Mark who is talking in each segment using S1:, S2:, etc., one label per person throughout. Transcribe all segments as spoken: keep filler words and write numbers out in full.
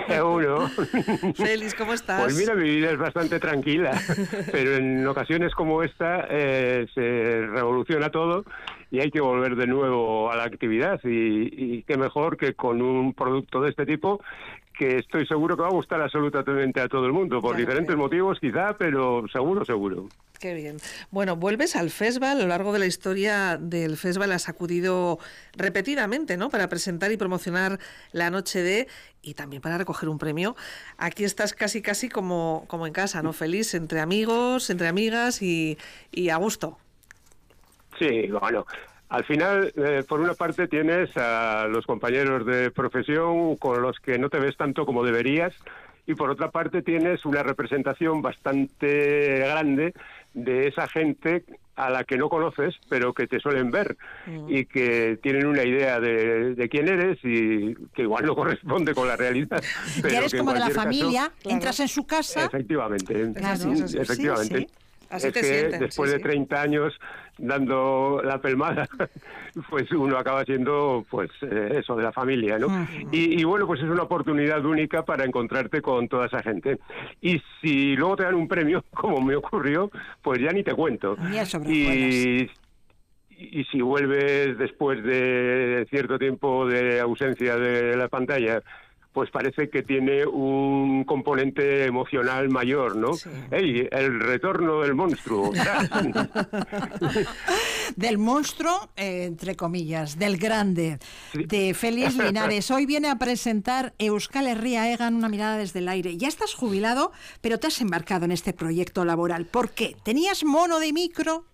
S1: Uno.
S2: Félix, ¿cómo estás?
S1: Pues mira, mi vida es bastante tranquila, pero en ocasiones como esta eh, se revoluciona todo y hay que volver de nuevo a la actividad y, y qué mejor que con un producto de este tipo que estoy seguro que va a gustar absolutamente a todo el mundo, por
S2: Ya lo
S1: diferentes
S2: creo.
S1: motivos quizá, pero seguro, seguro.
S2: Qué bien. Bueno, vuelves al festival. A lo largo de la historia del festival has acudido repetidamente, ¿no?, para presentar y promocionar la Noche de, y también para recoger un premio. Aquí estás casi casi como, como en casa, ¿no, Félix? Entre amigos, entre amigas y, y a gusto.
S1: Sí, bueno, al final, eh, por una parte tienes a los compañeros de profesión con los que no te ves tanto como deberías, y por otra parte tienes una representación bastante grande de esa gente a la que no conoces, pero que te suelen ver mm. y que tienen una idea de, de quién eres y que igual no corresponde con la realidad. Pero
S3: ya eres
S1: que
S3: como de la
S1: caso,
S3: familia,
S2: claro.
S3: entras en su casa.
S1: Efectivamente,
S3: claro.
S1: efectivamente.
S3: Sí, sí.
S2: Así
S1: es
S2: te
S1: que
S2: sienten,
S1: después
S2: sí,
S1: de treinta sí. años dando la pelmada, pues uno acaba siendo pues eh, eso de la familia, ¿no? Uh-huh. y, y bueno, pues es una oportunidad única para encontrarte con toda esa gente. Y si luego te dan un premio, como me ocurrió, pues ya ni te cuento. Y, y si vuelves después de cierto tiempo de ausencia de la pantalla, pues parece que tiene un componente emocional mayor, ¿no? Sí. ¡Ey! El retorno del monstruo.
S3: Del monstruo, eh, entre comillas, del grande, sí. de Félix Linares. Hoy viene a presentar Euskal Herria Egan, una mirada desde el aire. Ya estás jubilado, pero te has embarcado en este proyecto laboral. ¿Por qué? ¿Tenías mono de micro?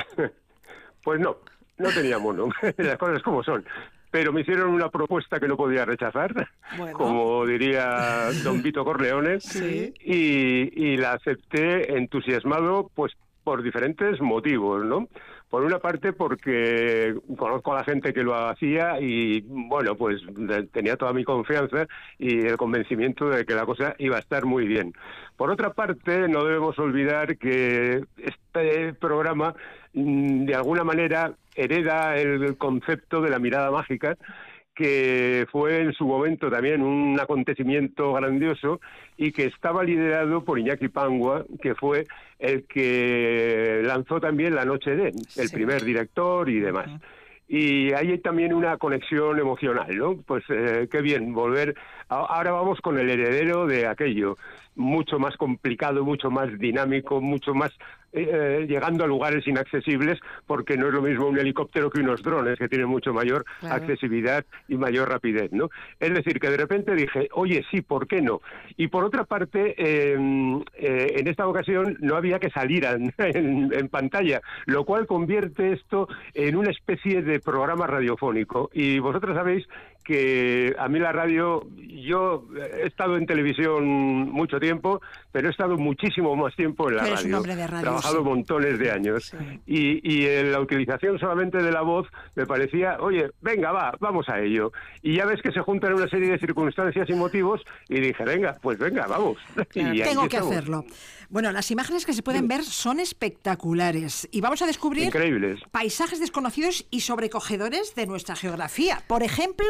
S1: Pues no, no tenía mono. Las cosas como son. Pero me hicieron una propuesta que no podía rechazar, bueno. como diría don Vito Corleone, sí. y, y la acepté entusiasmado pues por diferentes motivos, ¿no? Por una parte porque conozco a la gente que lo hacía y, bueno, pues tenía toda mi confianza y el convencimiento de que la cosa iba a estar muy bien. Por otra parte, no debemos olvidar que este programa, de alguna manera, hereda el concepto de la mirada mágica, que fue en su momento también un acontecimiento grandioso y que estaba liderado por Iñaki Pangua, que fue el que lanzó también La Noche de, el sí. primer director y demás. Uh-huh. Y ahí hay también una conexión emocional, ¿no? Pues eh, qué bien, volver... Ahora vamos con el heredero de aquello, mucho más complicado, mucho más dinámico, mucho más... Eh, llegando a lugares inaccesibles, porque no es lo mismo un helicóptero que unos drones, que tienen mucho mayor claro. accesibilidad y mayor rapidez, ¿no? Es decir, que de repente dije, oye, sí, ¿por qué no? Y por otra parte, eh, eh, en esta ocasión no había que salir en, en, en pantalla, lo cual convierte esto en una especie de programa radiofónico. Y vosotros sabéis que a mí la radio, yo he estado en televisión mucho tiempo, pero he estado muchísimo más tiempo en la
S3: radio.
S1: Eres
S3: un hombre de radio.
S1: He trabajado sí. montones de años. Sí. Y, y en la utilización solamente de la voz me parecía, oye, venga, va, vamos a ello. Y ya ves que se juntan una serie de circunstancias y motivos y dije, venga, pues venga, vamos.
S3: Claro,
S1: y
S3: tengo que
S1: estamos.
S3: hacerlo. Bueno, las imágenes que se pueden sí. ver son espectaculares y vamos a descubrir
S1: Increíbles.
S3: paisajes desconocidos y sobrecogedores de nuestra geografía. Por ejemplo...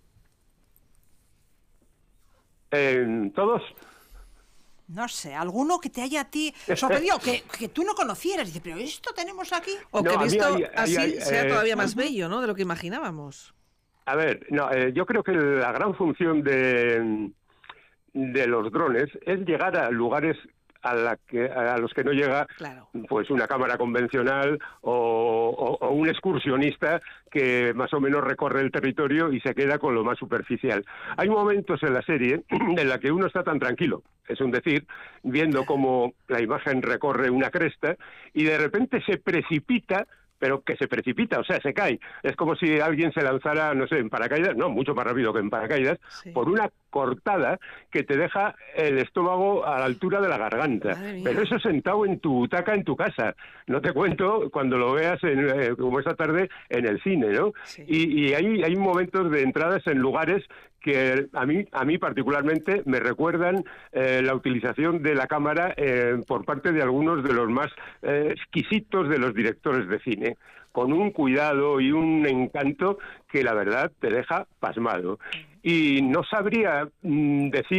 S1: Eh, ¿Todos?
S3: No sé, alguno que te haya a ti sorprendido, que, que tú no conocieras. Dice, pero ¿esto tenemos aquí?
S2: O que
S1: no,
S2: visto
S1: hay,
S2: así
S1: hay, hay,
S2: sea
S1: eh,
S2: todavía más bello, ¿no?, de lo que imaginábamos.
S1: A ver, no, eh, yo creo que la gran función de, de los drones es llegar a lugares a, la que, a los que no llega claro. pues una cámara convencional o, o, o un excursionista que más o menos recorre el territorio y se queda con lo más superficial. Hay momentos en la serie en la que uno está tan tranquilo, es un decir, viendo cómo la imagen recorre una cresta y de repente se precipita, pero que se precipita, o sea, se cae. Es como si alguien se lanzara, no sé, en paracaídas, no, mucho más rápido que en paracaídas, sí. por una cortada que te deja el estómago a la altura de la garganta. Pero eso sentado en tu butaca en tu casa. No te cuento cuando lo veas, en, eh, como esta tarde, en el cine, ¿no? Sí. Y, y hay, hay momentos de entradas en lugares que a mí, a mí particularmente me recuerdan eh, la utilización de la cámara eh, por parte de algunos de los más eh, exquisitos de los directores de cine, con un cuidado y un encanto que la verdad te deja pasmado. Y no sabría mmm, decir